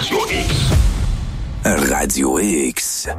Radio X. Radio X.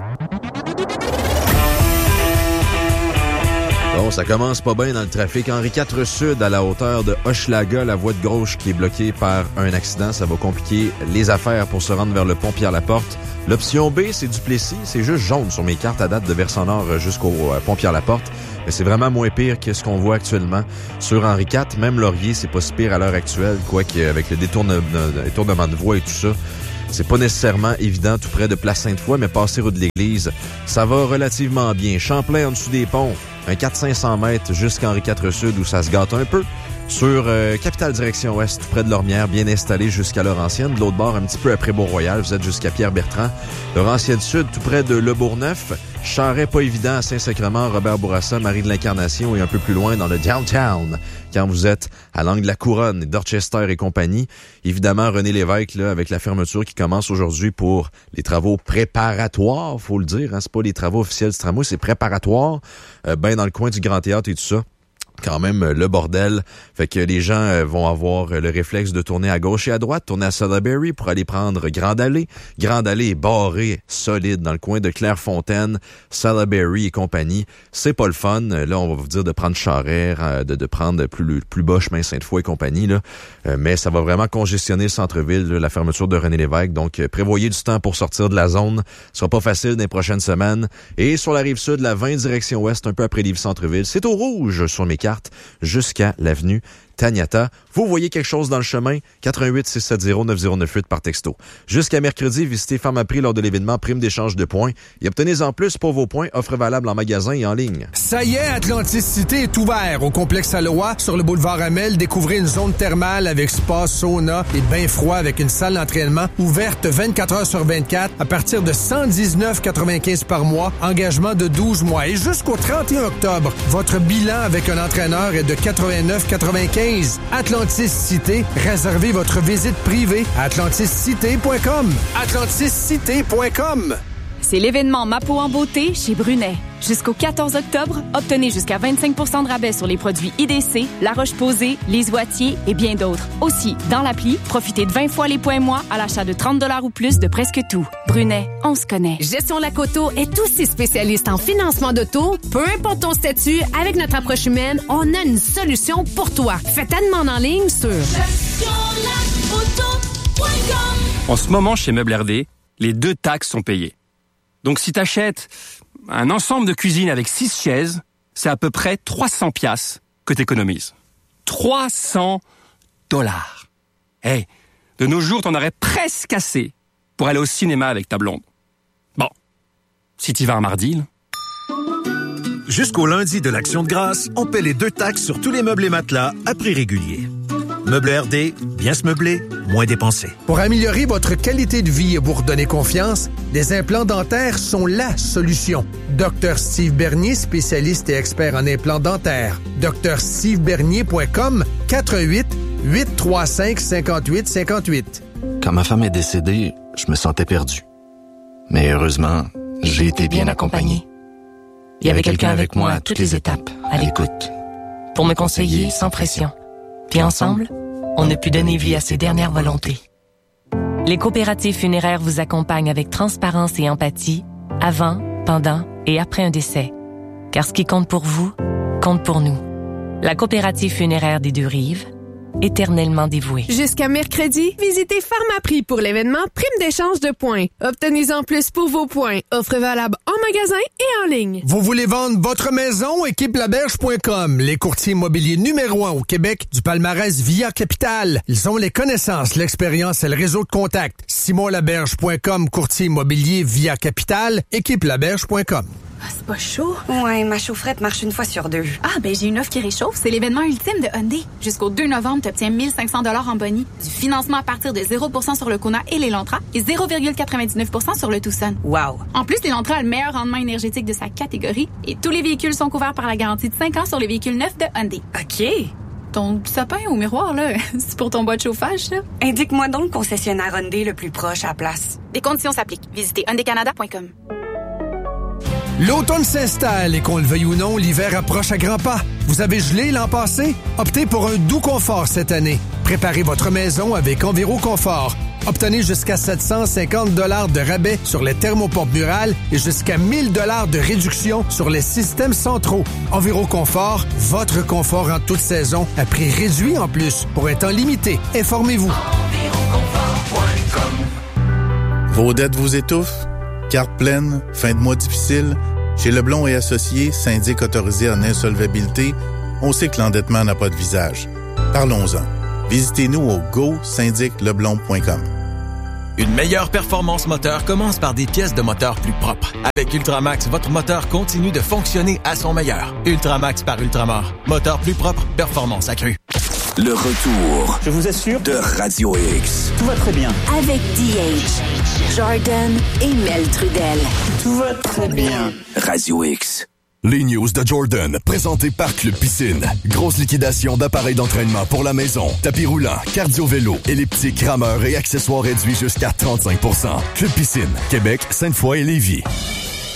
Bon, ça commence pas bien dans le trafic. Henri IV Sud, à la hauteur de Hochelaga, la voie de gauche qui est bloquée par un accident. Ça va compliquer les affaires pour se rendre vers le pont Pierre-Laporte. L'option B, c'est Duplessis. C'est juste jaune sur mes cartes à date de versant nord jusqu'au pont Pierre-Laporte. Mais c'est vraiment moins pire que ce qu'on voit actuellement sur Henri IV. Même Laurier, c'est pas si pire à l'heure actuelle, quoique avec le détournement de voie et tout ça. C'est pas nécessairement évident tout près de Place Sainte-Foy, mais passer rue de l'Église, ça va relativement bien. Champlain en dessous des ponts, un 400-500 mètres jusqu'à Henri IV Sud où ça se gâte un peu. Sur Capitale Direction Ouest, tout près de Lormière, bien installé jusqu'à Laurentienne. De l'autre bord, un petit peu après Beau-Royal, vous êtes jusqu'à Pierre-Bertrand. Laurentienne Sud, tout près de Le Bourgneuf. Charret, pas évident à Saint-Sacrement, Robert Bourassa, Marie de l'Incarnation et un peu plus loin dans le downtown. Quand vous êtes à l'angle de la Couronne, Dorchester et compagnie. Évidemment, René Lévesque, là, avec la fermeture qui commence aujourd'hui pour les travaux préparatoires, faut le dire. Hein, c'est pas les travaux officiels du tramway, c'est préparatoire. Ben dans le coin du Grand Théâtre et tout ça. Quand même le bordel. Fait que les gens vont avoir le réflexe de tourner à gauche et à droite, tourner à Sudbury pour aller prendre Grande Allée. Grande Allée est barrée, solide, dans le coin de Clairefontaine, Sudbury et compagnie. C'est pas le fun. Là, on va vous dire de prendre Charret, de prendre plus bas chemin Sainte-Foy et compagnie, là. Mais ça va vraiment congestionner le centre-ville, là, la fermeture de René Lévesque. Donc, prévoyez du temps pour sortir de la zone. Ce sera pas facile dans les prochaines semaines. Et sur la rive sud, la 20 direction ouest, un peu après Lévis-Centreville, c'est au rouge sur mes cartes jusqu'à l'avenue Taniata. Vous voyez quelque chose dans le chemin? 88-670-9098 par texto. Jusqu'à mercredi, visitez Pharmaprix lors de l'événement Prime d'échange de points et obtenez-en plus pour vos points. Offre valable en magasin et en ligne. Ça y est, Atlantis Cité est ouvert au complexe Aloha sur le boulevard Amel. Découvrez une zone thermale avec spa, sauna et bain froid avec une salle d'entraînement ouverte 24 heures sur 24 à partir de 119,95 par mois. Engagement de 12 mois et jusqu'au 31 octobre. Votre bilan avec un entraîneur est de 89,95. Atlantis Cité. Réservez votre visite privée à atlantiscité.com. atlantiscité.com. C'est l'événement Ma peau en beauté chez Brunet. Jusqu'au 14 octobre, obtenez jusqu'à 25 % de rabais sur les produits IDC, La Roche-Posay, Les Oitiers et bien d'autres. Aussi, dans l'appli, profitez de 20 fois les points mois à l'achat de 30 $ ou plus de presque tout. Brunet, on se connaît. Gestion Lac-Auto est aussi spécialiste en financement d'auto. Peu importe ton statut, avec notre approche humaine, on a une solution pour toi. Fais ta demande en ligne sur gestionlacauto.com. En ce moment, chez Meubles RD, les 2 taxes sont payées. Donc si t'achètes un ensemble de cuisine avec 6 chaises, c'est à peu près 300 piastres que t'économises. 300 $. Hey, de nos jours, t'en aurais presque assez pour aller au cinéma avec ta blonde. Bon, si t'y vas un mardi, là. Jusqu'au lundi de l'Action de grâce, on paie les 2 taxes sur tous les meubles et matelas à prix régulier. Meubles RD, bien se meubler, moins dépenser. Pour améliorer votre qualité de vie et vous redonner confiance, les implants dentaires sont la solution. Dr Steve Bernier, spécialiste et expert en implants dentaires. drstevebernier.com, 418-835-5858. Quand ma femme est décédée, je me sentais perdu. Mais heureusement, j'ai été bien accompagné. Il y avait quelqu'un avec moi à toutes les étapes, à l'écoute, pour me conseiller sans pression. Puis ensemble, on a pu donner vie à ses dernières volontés. Les coopératives funéraires vous accompagnent avec transparence et empathie, avant, pendant et après un décès. Car ce qui compte pour vous, compte pour nous. La coopérative funéraire des Deux-Rives, éternellement dévouée. Jusqu'à mercredi, visitez Pharmaprix pour l'événement Prime d'échange de points. Obtenez-en plus pour vos points. Offre valable en magasin et en ligne. Vous voulez vendre votre maison? Équipelaberge.com, les courtiers immobiliers numéro 1 au Québec du palmarès Via Capital. Ils ont les connaissances, l'expérience et le réseau de contacts. SimonLaberge.com, courtier immobilier Via Capital. Équipelaberge.com. Ah, c'est pas chaud? Ouais, ma chaufferette marche une fois sur 2. Ah, ben j'ai une offre qui réchauffe. C'est l'événement ultime de Hyundai. Jusqu'au 2 novembre, tu obtiens 1 500 $ en boni, du financement à partir de 0 % sur le Kona et l'Elantra et 0,99 % sur le Tucson. Wow! En plus, l'Elantra a le meilleur rendement énergétique de sa catégorie et tous les véhicules sont couverts par la garantie de 5 ans sur les véhicules neufs de Hyundai. OK! Ton sapin au miroir, là, c'est pour ton bois de chauffage, ça? Indique-moi donc le concessionnaire Hyundai le plus proche à la place. Des conditions s'appliquent. Visitez hyundaicanada.com. L'automne s'installe et qu'on le veuille ou non, l'hiver approche à grands pas. Vous avez gelé l'an passé? Optez pour un doux confort cette année. Préparez votre maison avec Enviro Confort. Obtenez jusqu'à 750 $ de rabais sur les thermopompes murales et jusqu'à 1000 $ de réduction sur les systèmes centraux. Enviroconfort, votre confort en toute saison, à prix réduit en plus, pour un temps limité. Informez-vous. Vos dettes vous étouffent? Carte pleine, fin de mois difficile? Chez Leblond et Associés, syndic autorisé en insolvabilité, on sait que l'endettement n'a pas de visage. Parlons-en. Visitez-nous au go-syndicleblond.com. Une meilleure performance moteur commence par des pièces de moteur plus propres. Avec Ultramax, votre moteur continue de fonctionner à son meilleur. Ultramax par Ultramar. Moteur plus propre, performance accrue. Le retour, je vous assure, de Radio X. Tout va très bien. Avec DH, Jordan et Mel Trudel. Tout va très bien. Radio X. Les news de Jordan, présentées par Club Piscine. Grosse liquidation d'appareils d'entraînement pour la maison. Tapis roulant, cardio-vélo, elliptique, rameur et accessoires réduits jusqu'à 35%. Club Piscine, Québec, Sainte-Foy et Lévis.